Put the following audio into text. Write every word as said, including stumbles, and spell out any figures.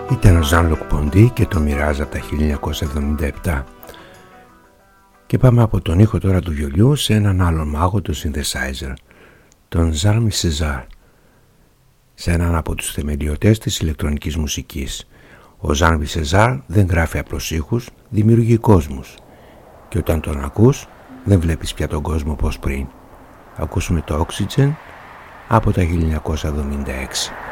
Ήταν ο Ζαν-Λουκ Ποντί και το Μοιράζ από τα χίλια εννιακόσια εβδομήντα επτά. Και πάμε από τον ήχο τώρα του βιολιού σε έναν άλλο μάγο του synthesizer, τον Jean-Mi César, σε έναν από τους θεμελιωτές της ηλεκτρονικής μουσικής. Ο Jean-Mi César δεν γράφει απλώς ήχους, δημιουργεί κόσμους. Και όταν τον ακούς δεν βλέπεις πια τον κόσμο όπως πριν. Ακούσουμε το Oxygen από τα χίλια εννιακόσια εβδομήντα έξι.